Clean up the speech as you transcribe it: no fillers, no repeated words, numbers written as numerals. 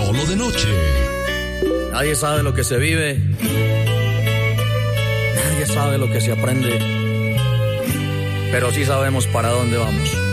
Solo de noche. Nadie sabe lo que se vive. Nadie sabe lo que se aprende. Pero sí sabemos para dónde vamos.